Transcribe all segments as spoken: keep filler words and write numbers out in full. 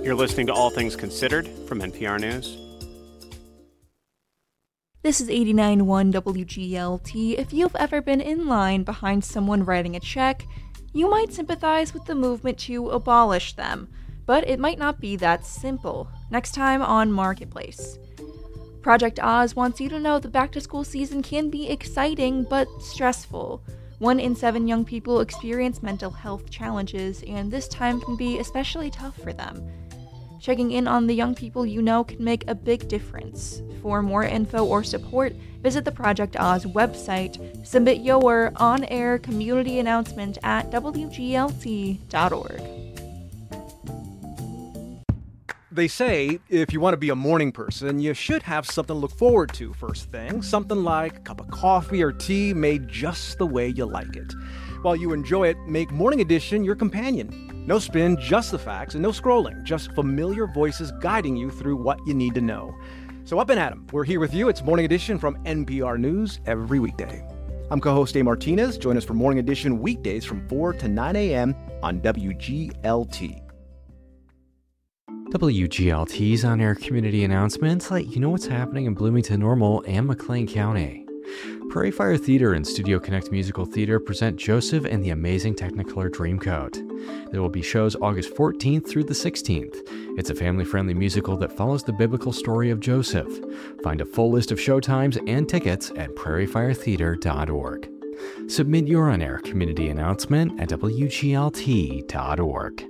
You're listening to All Things Considered from N P R News. This is eighty-nine point one W G L T. If you've ever been in line behind someone writing a check, you might sympathize with the movement to abolish them, but it might not be that simple. Next time on Marketplace. Project Oz wants you to know the back-to-school season can be exciting but stressful. One in seven young people experience mental health challenges, and this time can be especially tough for them. Checking in on the young people you know can make a big difference. For more info or support, visit the Project Oz website. Submit your on-air community announcement at W G L T dot org. They say if you want to be a morning person, you should have something to look forward to first thing. Something like a cup of coffee or tea made just the way you like it. While you enjoy it, make Morning Edition your companion. No spin, just the facts, and no scrolling. Just familiar voices guiding you through what you need to know. So up and at 'em. We're here with you. It's Morning Edition from N P R News every weekday. I'm co-host Dave Martinez. Join us for Morning Edition weekdays from four to nine a.m. on W G L T. W G L T's on-air community announcements let you know what's happening in Bloomington Normal and McLean County. Prairie Fire Theater and Studio Connect Musical Theater present Joseph and the Amazing Technicolor Dreamcoat. There will be shows August fourteenth through the sixteenth. It's a family-friendly musical that follows the biblical story of Joseph. Find a full list of showtimes and tickets at prairie fire theater dot org. Submit your on-air community announcement at W G L T dot org.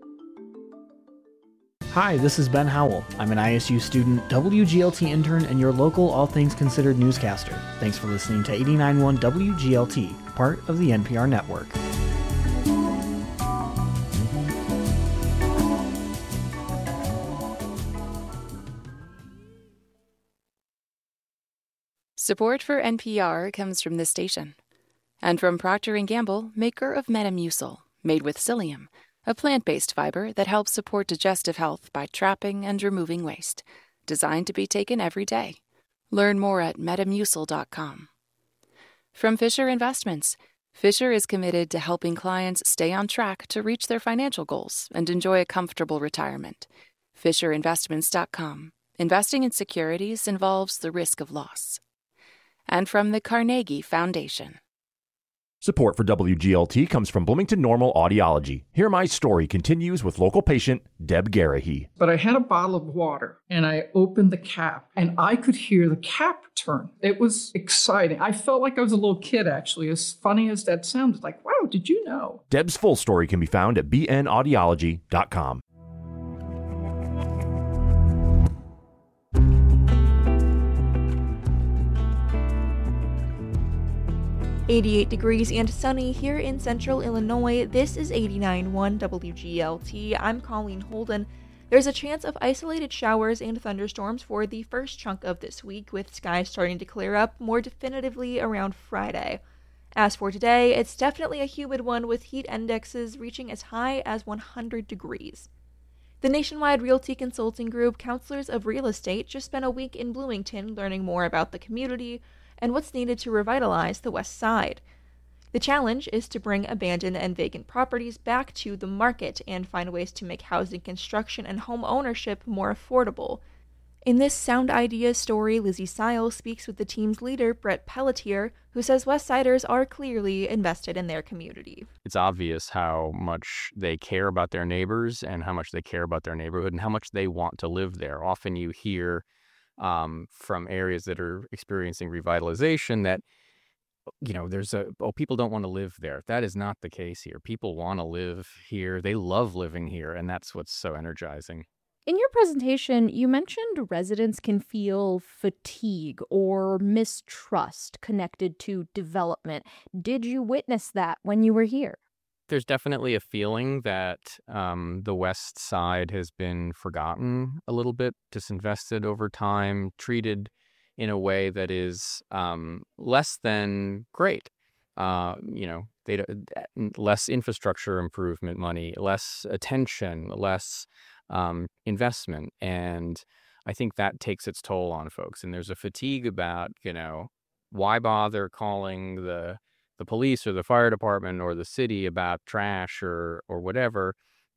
Hi, this is Ben Howell. I'm an I S U student, W G L T intern, and your local All Things Considered newscaster. Thanks for listening to eighty-nine point one W G L T, part of the N P R network. Support for N P R comes from this station and from Procter and Gamble, maker of Metamucil, made with psyllium, a plant-based fiber that helps support digestive health by trapping and removing waste, designed to be taken every day. Learn more at metamucil dot com. From Fisher Investments, Fisher is committed to helping clients stay on track to reach their financial goals and enjoy a comfortable retirement. fisher investments dot com. Investing in securities involves the risk of loss. And from the Carnegie Foundation. Support for W G L T comes from Bloomington Normal Audiology. Hear My Story continues with local patient Deb Garahy. But I had a bottle of water, and I opened the cap, and I could hear the cap turn. It was exciting. I felt like I was a little kid, actually, as funny as that sounds. Like, wow, did you know? Deb's full story can be found at b n audiology dot com. eighty-eight degrees and sunny here in central Illinois. This is eighty-nine point one W G L T. I'm Colleen Holden. There's a chance of isolated showers and thunderstorms for the first chunk of this week, with skies starting to clear up more definitively around Friday. As for today, it's definitely a humid one, with heat indexes reaching as high as one hundred degrees. The Nationwide Realty Consulting Group Counselors of Real Estate just spent a week in Bloomington learning more about the community and what's needed to revitalize the West Side. The challenge is to bring abandoned and vacant properties back to the market and find ways to make housing construction and home ownership more affordable. In this Sound Ideas story, Lizzie Sile speaks with the team's leader, Brett Pelletier, who says Westsiders are clearly invested in their community. It's obvious how much they care about their neighbors and how much they care about their neighborhood and how much they want to live there. Often you hear Um, from areas that are experiencing revitalization that, you know, there's a, oh, people don't want to live there. That is not the case here. People want to live here. They love living here, and that's what's so energizing. In your presentation, you mentioned residents can feel fatigue or mistrust connected to development. Did you witness that when you were here? There's definitely a feeling that um, the West Side has been forgotten a little bit, disinvested over time, treated in a way that is um, less than great. Uh, you know, they less infrastructure improvement money, less attention, less um, investment, and I think that takes its toll on folks. And there's a fatigue about, you know, why bother calling the the police or the fire department or the city about trash or or whatever,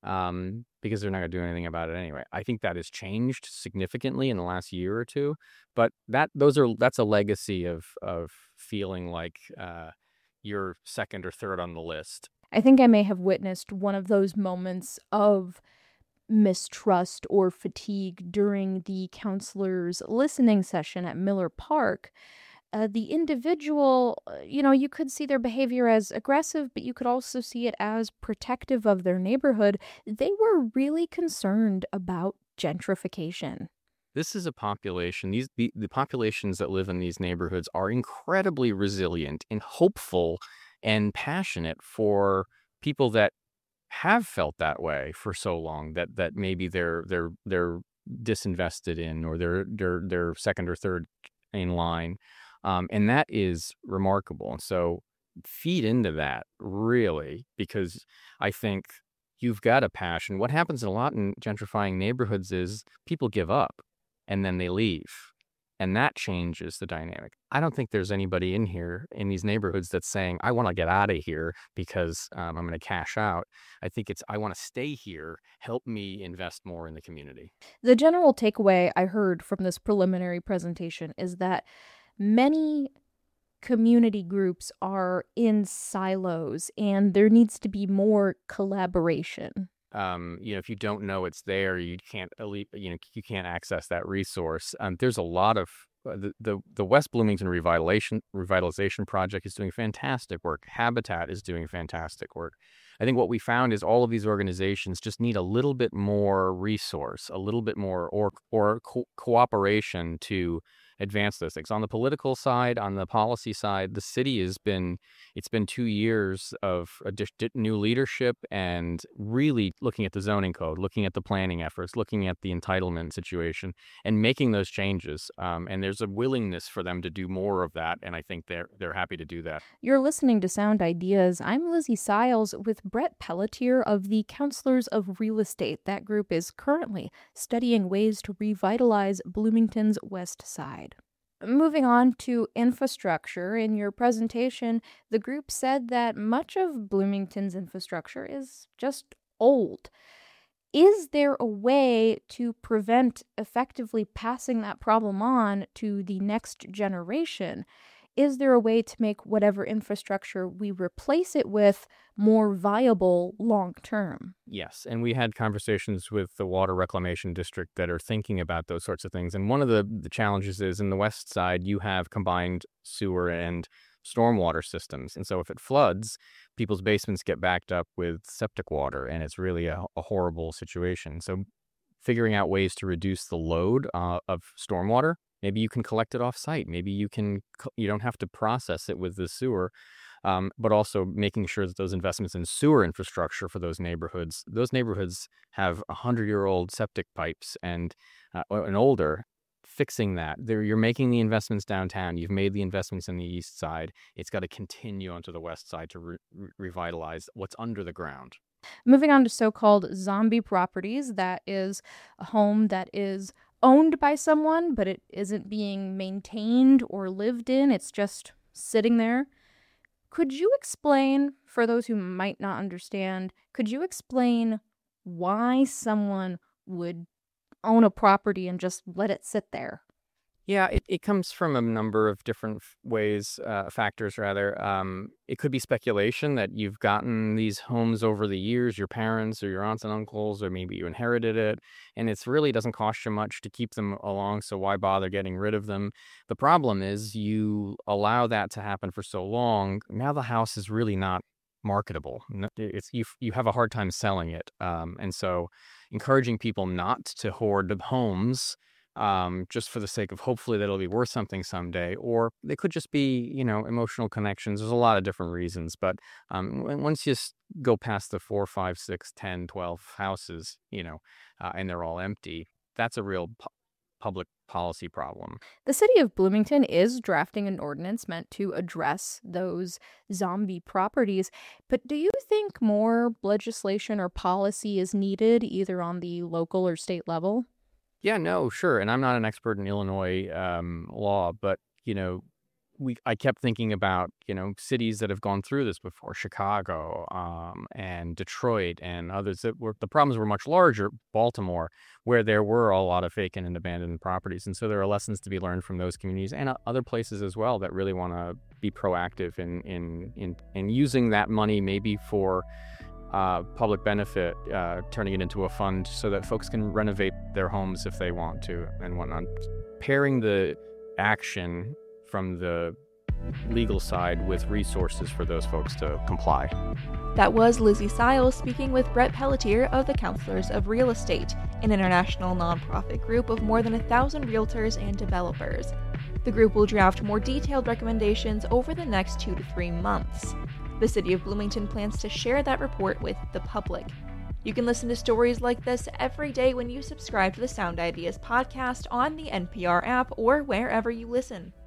um, because they're not going to do anything about it anyway. I think that has changed significantly in the last year or two, but that those are that's a legacy of of feeling like uh, you're second or third on the list. I think I may have witnessed one of those moments of mistrust or fatigue during the counselor's listening session at Miller Park. Uh, the individual, uh, you know, you could see their behavior as aggressive, but you could also see it as protective of their neighborhood. They were really concerned about gentrification. This is a population, these the, the populations that live in these neighborhoods are incredibly resilient and hopeful and passionate for people that have felt that way for so long, that that maybe they're they're they're disinvested in, or they're they're they're second or third in line. Um, and that is remarkable. And so feed into that, really, because I think you've got a passion. What happens a lot in gentrifying neighborhoods is people give up and then they leave. And that changes the dynamic. I don't think there's anybody in here in these neighborhoods that's saying, I want to get out of here because um, I'm going to cash out. I think it's, I want to stay here. Help me invest more in the community. The general takeaway I heard from this preliminary presentation is that many community groups are in silos and there needs to be more collaboration. Um, you know, if you don't know it's there, you can't, you know, you can't access that resource. Um, there's a lot of uh, the, the the West Bloomington Revitalization Revitalization Project is doing fantastic work. Habitat is doing fantastic work. I think what we found is all of these organizations just need a little bit more resource, a little bit more or or co- cooperation to advance those things. On the political side, on the policy side, the city has been, it's been two years of a di- new leadership and really looking at the zoning code, looking at the planning efforts, looking at the entitlement situation and making those changes. Um, and there's a willingness for them to do more of that. And I think they're, they're happy to do that. You're listening to Sound Ideas. I'm Lizzie Siles with Brett Pelletier of the Counselors of Real Estate. That group is currently studying ways to revitalize Bloomington's West Side. Moving on to infrastructure, in your presentation, the group said that much of Bloomington's infrastructure is just old. Is there a way to prevent effectively passing that problem on to the next generation? Is there a way to make whatever infrastructure we replace it with more viable long term? Yes, and we had conversations with the Water Reclamation District that are thinking about those sorts of things. And one of the, the challenges is in the west side, you have combined sewer and stormwater systems. And so if it floods, people's basements get backed up with septic water, and it's really a, a horrible situation. So figuring out ways to reduce the load uh, of stormwater. Maybe you can collect it off site. Maybe you can, you don't have to process it with the sewer, um, but also making sure that those investments in sewer infrastructure for those neighborhoods, those neighborhoods have a hundred year old septic pipes and, uh, and older. Fixing that, there, you're making the investments downtown. You've made the investments in the east side. It's got to continue onto the west side to re- re- revitalize what's under the ground. Moving on to so-called zombie properties, that is a home that is owned by someone, but it isn't being maintained or lived in. It's just sitting there. Could you explain, for those who might not understand, could you explain why someone would own a property and just let it sit there? Yeah, it, it comes from a number of different f- ways, uh, factors rather. Um, it could be speculation that you've gotten these homes over the years, your parents or your aunts and uncles, or maybe you inherited it, and it really doesn't cost you much to keep them along, so why bother getting rid of them? The problem is you allow that to happen for so long, now the house is really not marketable. It's you you have a hard time selling it, um, and so encouraging people not to hoard the homes um, just for the sake of hopefully that'll be worth something someday, or they could just be, you know, emotional connections. There's a lot of different reasons, but um, once you go past the four, five, six, ten, twelve houses, you know, uh, and they're all empty, that's a real pu- public policy problem. The city of Bloomington is drafting an ordinance meant to address those zombie properties, but do you think more legislation or policy is needed either on the local or state level? Yeah, no, sure. And I'm not an expert in Illinois um, law, but, you know, we I kept thinking about, you know, cities that have gone through this before, Chicago um, and Detroit and others that were, the problems were much larger, Baltimore, where there were a lot of vacant and abandoned properties. And so there are lessons to be learned from those communities and other places as well that really want to be proactive in, in, in, in using that money maybe for uh, public benefit, uh, turning it into a fund so that folks can renovate their homes if they want to and whatnot. Pairing the action from the legal side with resources for those folks to comply. That was Lizzie Siles speaking with Brett Pelletier of the Counselors of Real Estate, an international nonprofit group of more than a thousand realtors and developers. The group will draft more detailed recommendations over the next two to three months. The City of Bloomington plans to share that report with the public. You can listen to stories like this every day when you subscribe to the Sound Ideas podcast on the N P R app or wherever you listen.